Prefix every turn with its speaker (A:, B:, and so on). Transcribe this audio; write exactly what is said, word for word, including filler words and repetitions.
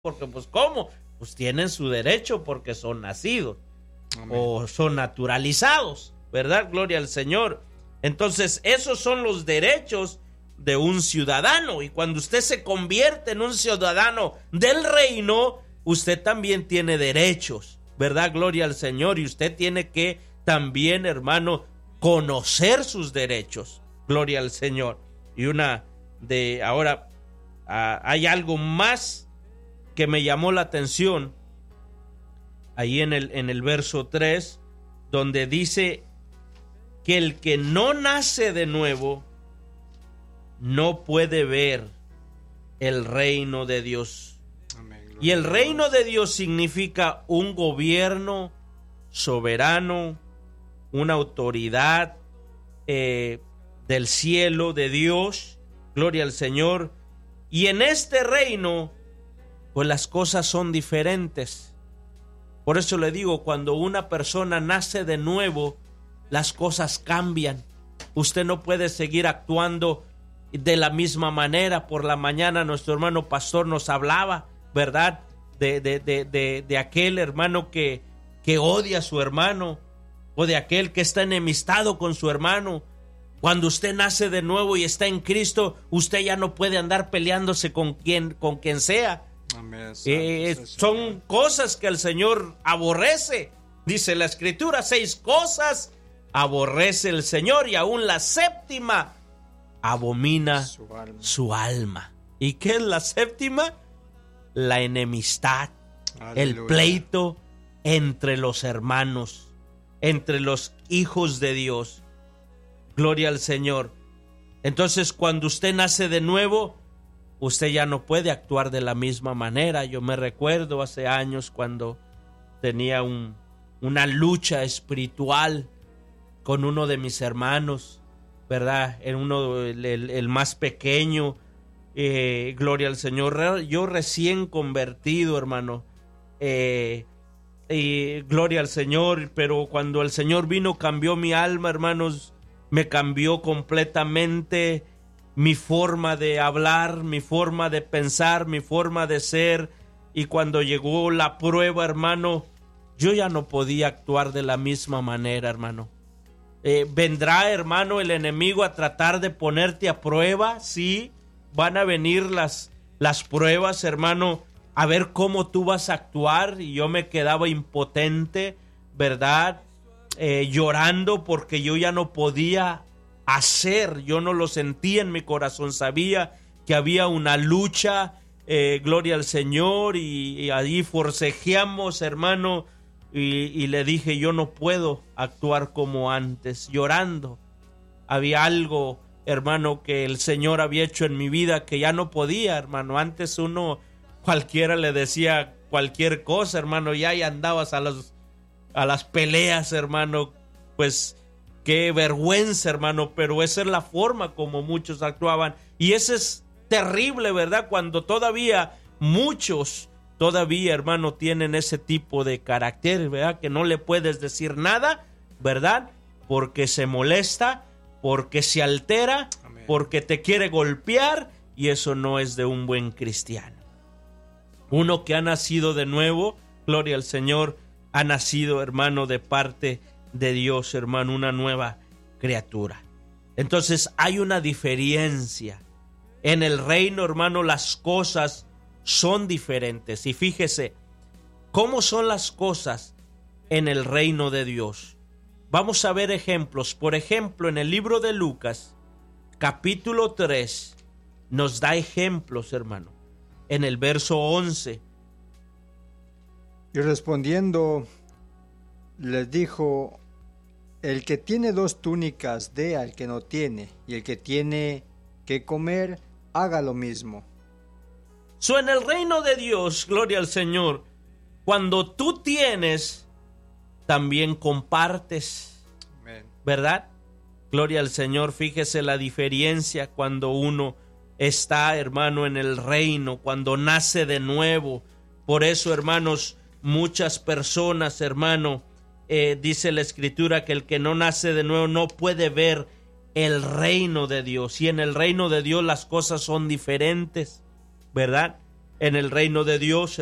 A: porque pues ¿cómo? Pues tienen su derecho porque son nacidos. Amén. O son naturalizados, ¿verdad? Gloria al Señor. Entonces, esos son los derechos de un ciudadano. Y cuando usted se convierte en un ciudadano del reino, usted también tiene derechos, ¿verdad? Gloria al Señor. Y usted tiene que también, hermano, conocer sus derechos. Gloria al Señor. Y una de ahora, uh, hay algo más que me llamó la atención ahí en el, en el verso tres, donde dice que el que no nace de nuevo no puede ver el reino de Dios. Amén. Y el reino de Dios significa un gobierno soberano, una autoridad eh, del cielo, de Dios, gloria al Señor. Y en este reino, pues las cosas son diferentes. Por eso le digo, cuando una persona nace de nuevo, las cosas cambian. Usted no puede seguir actuando de la misma manera. Por la mañana nuestro hermano pastor nos hablaba, ¿verdad? De, de, de, de, de aquel hermano que, que odia a su hermano, o de aquel que está enemistado con su hermano. Cuando usted nace de nuevo y está en Cristo, usted ya no puede andar peleándose con quien, con quien sea. Amén. Eh, son cosas que el Señor aborrece. Dice la Escritura, seis cosas aborrece el Señor, y aún la séptima abomina su alma. su alma. ¿Y qué es la séptima? La enemistad. Aleluya. El pleito entre los hermanos, entre los hijos de Dios. Gloria al Señor. Entonces, cuando usted nace de nuevo, usted ya no puede actuar de la misma manera. Yo me recuerdo hace años cuando tenía un, una lucha espiritual con uno de mis hermanos, ¿verdad? En uno, el, el, el más pequeño, eh, gloria al Señor. Yo recién convertido, hermano, eh, y gloria al Señor, pero cuando el Señor vino, cambió mi alma, hermanos, me cambió completamente mi forma de hablar, mi forma de pensar, mi forma de ser. Y cuando llegó la prueba, hermano, yo ya no podía actuar de la misma manera, hermano. Eh, vendrá, hermano, el enemigo a tratar de ponerte a prueba. Sí, van a venir las, las pruebas, hermano, a ver cómo tú vas a actuar. Y yo me quedaba impotente, ¿verdad? Eh, llorando porque yo ya no podía hacer, yo no lo sentía en mi corazón. Sabía que había una lucha, eh, gloria al Señor, y, y allí forcejeamos, hermano, y, y le dije, yo no puedo actuar como antes, llorando. Había algo, hermano, que el Señor había hecho en mi vida que ya no podía, hermano. Antes uno, cualquiera le decía cualquier cosa, hermano, ya y andabas a los a las peleas, hermano. Pues qué vergüenza, hermano, pero esa es la forma como muchos actuaban. Y eso es terrible, ¿verdad? Cuando todavía muchos, todavía, hermano, tienen ese tipo de carácter, ¿verdad? Que no le puedes decir nada, ¿verdad? Porque se molesta, porque se altera, amén, porque te quiere golpear, y eso no es de un buen cristiano. Uno que ha nacido de nuevo, gloria al Señor, ha nacido, hermano, de parte de Dios, hermano, una nueva criatura. Entonces hay una diferencia. En el reino, hermano, las cosas son diferentes. Y fíjese, ¿cómo son las cosas en el reino de Dios? Vamos a ver ejemplos. Por ejemplo, en el libro de Lucas, capítulo tres, nos da ejemplos, hermano. En el verso once.
B: Y respondiendo, les dijo: el que tiene dos túnicas dé al que no tiene, y el que tiene que comer, haga lo mismo.
A: So, en el reino de Dios, gloria al Señor, cuando tú tienes, también compartes. Amén. ¿Verdad? Gloria al Señor. Fíjese la diferencia cuando uno está, hermano, en el reino, cuando nace de nuevo. Por eso, hermanos, muchas personas, hermano, eh, dice la Escritura que el que no nace de nuevo no puede ver el reino de Dios. Y en el reino de Dios las cosas son diferentes, ¿verdad? en el reino de Dios,